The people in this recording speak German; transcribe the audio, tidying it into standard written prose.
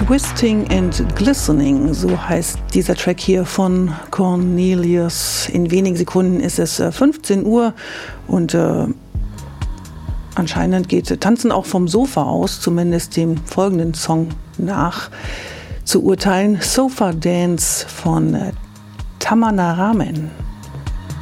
Twisting and Glistening, so heißt dieser Track hier von Cornelius. In wenigen Sekunden ist es 15 Uhr und anscheinend geht Tanzen auch vom Sofa aus, zumindest dem folgenden Song nach zu urteilen. Sofa Dance von Tamana Ramen.